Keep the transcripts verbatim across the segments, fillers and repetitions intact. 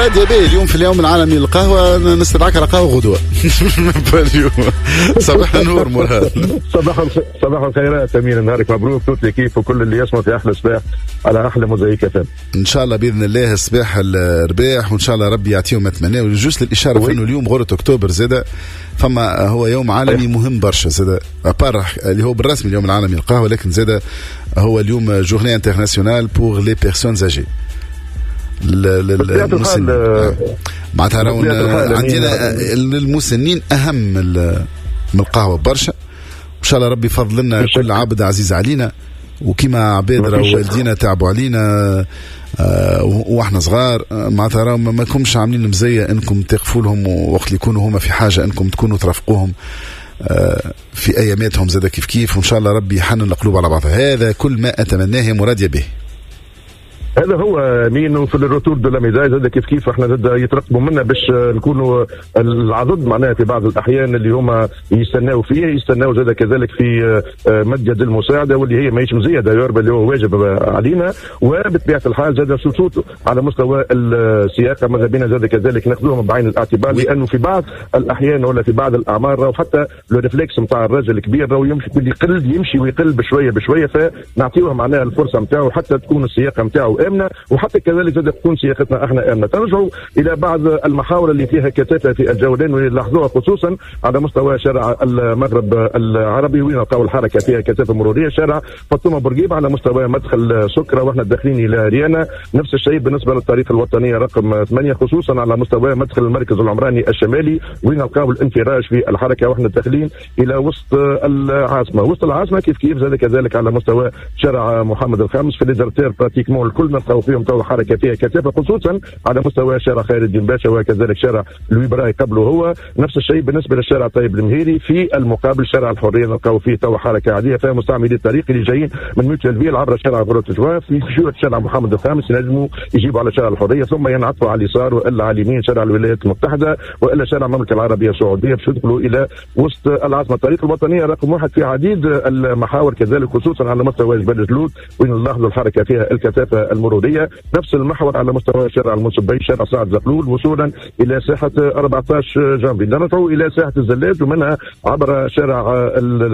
مراد يا بيه، اليوم في اليوم العالمي للقهوة نستدعك على قهوة غدوة. صباح النور مراد. صباح صباح الخيرات أمين، نهارك مبروك توتي كيف وكل اللي يسمع في أحلى صباح على أحلى موزايك فهم. إن شاء الله بإذن الله الصباح الرباح، وإن شاء الله ربي يعطيهم ما تمناه. وجوز للإشارة في إنه اليوم غورة أكتوبر زادة، فما هو يوم عالمي مهم برشا زادة، أبارح اللي هو بالرسمي اليوم العالمي للقهوة، لكن زادة هو اليوم جورني انترناسيونال بور لي بيرسونز اجي. المسنين معناتها راهو عندنا المسنين اهم من القهوه برشا. ان شاء الله ربي يفضل لنا كل عبد عزيز علينا، وكما عباد راهو والدينا تعبوا علينا آه واحنا صغار، معناتها راهو ما كومش عاملين مزيه انكم تقفوا لهم وقت اللي يكونوا هما في حاجه انكم تكونوا ترافقوهم آه في اياماتهم زاد كيف كيف. وان شاء الله ربي يحنن القلوب على بعضها. هذا كل ما اتمناه مراد به. هذا هو مين. وفي الروتور دو لاميداي زاد كيف كيف احنا زاد يترقبوا منا باش نكونوا العدد معناها في بعض الاحيان اللي هما يستناوا فيه يستناوا زاد كذلك في مجد المساعده واللي هي ماهيش مزيه دايور اللي هو واجب علينا. وبطبيعه الحال زاد سوسوت على مستوى السياقه ماذا بينا زاد كذلك ناخذوهم بعين الاعتبار، لانه في بعض الاحيان ولا في بعض الاعمار راهو حتى لو ريفلكس نتاع الراجل الكبير راهو يمشي يقل يمشي ويقل بشويه بشويه، فنعطيوه معناها الفرصه نتاعو حتى تكون السياقه نتاعو امنه، وحتى كذلك زاد تكون سياقتنا احنا امنه. ترجعوا الى بعض المحاور اللي فيها كثافه في الجولين واللي لاحظوها خصوصا على مستوى شارع المغرب العربي وين نلقاو الحركه فيها كثافه مروريه. شارع فاطمه بورقيبه على مستوى مدخل سكره واحنا داخلين الى ريانا، نفس الشيء بالنسبه للطريق الوطنيه رقم ثمانية خصوصا على مستوى مدخل المركز العمراني الشمالي وين نلقاو الانفراج في الحركه واحنا داخلين الى وسط العاصمه. وسط العاصمه كيف كيف زاد كذلك على مستوى شارع محمد الخامس في ليزرتير براتيكمون الكل نلقاو فيهم تو حركه فيها كثافه خصوصا على مستوى شارع خالد الدين باشا وكذلك شارع لوي براي قبله هو. نفس الشيء بالنسبه للشارع طيب المهيري في المقابل شارع الحريه نلقاو فيه تو حركه عاديه فيها مستعملي الطريق اللي جايين من ميوتشال فيل عبر شارع غروت جوا في شارع محمد الخامس ينجموا يجيبوا على شارع الحريه ثم ينعطفوا على اليسار والا على اليمين شارع الولايات المتحده والا شارع المملكه العربيه السعوديه باش يدخلوا الى وسط العاصمه. الطريق الوطنيه رقم واحد في عديد المحاور كذلك خصوصا على مستوى جبل جلود وين نلاحظوا الحركه فيها الكثافه المروريه. نفس المحور على مستوى شارع المنصبي شارع سعد زغلول وصولا الى ساحه أربعة عشر جانفي، نرجعوا الى ساحه الزلات ومنها عبر شارع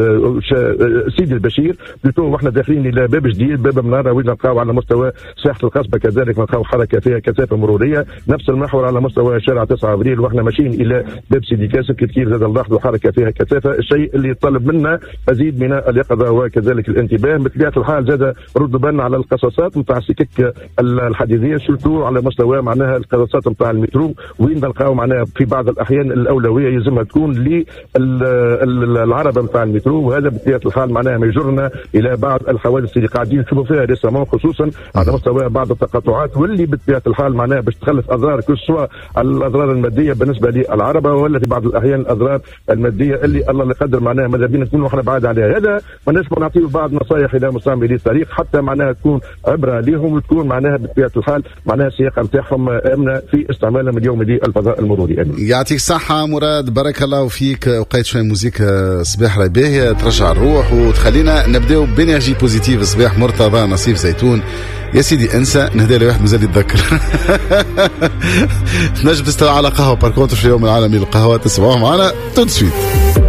سيدي البشير بلوتو واحنا داخلين الى باب جديد باب مناره وين نلقاو على مستوى ساحه القصبه كذلك نلقاو حركه فيها كثافه مروريه. نفس المحور على مستوى شارع تسعة ابريل واحنا ماشيين الى باب سيدي كاسم كثير زاد نلاحظوا حركه فيها كثافه. الشيء اللي يطلب منا مزيد من اليقظه وكذلك الانتباه. بطبيعه الحال زاد ردوا بالنا على القصاصات نتاع السكك الحديديه سورتو على مستوى معناها القصاصات نتاع المترو وين نلقاو معناها في بعض الاحيان الاولويه يلزمها تكون للعربه نتاع المترو، وهذا بطبيعه الحال معناها ما يجرنا الى بعض الحوادث اللي قاعدين نشوفوا فيها ريسامون خصوصا على مستوى بعض التقاطعات واللي بطبيعه الحال معناها باش تخلف اضرار كل سواء الاضرار الماديه بالنسبه للعربه ولا في بعض الاحيان الاضرار الماديه اللي الله لا يقدر معناها ماذا بينا نكونوا احنا بعاد عليها. هذا ما نجموا نعطيو بعض نصائح الى مستعملي الطريق حتى معناها تكون عبره لهم وتكون معناها بطبيعه الحال معناها السياقه نتاعهم امنه في استعمالهم اليوم للفضاء المروري. يعطيك الصحه مراد، بارك الله فيك. وقيت شويه موسيقى صباح باهيه ترجع الروح وتخلينا نبداو بانرجي بوزيتيف. صباح مرتضى نصيف زيتون يا سيدي انسى نهدى لي واحد مازال يتذكر. تنجم تستوى على قهوه باركونتر في اليوم العالمي للقهوه تسمعوها معنا تو سويت.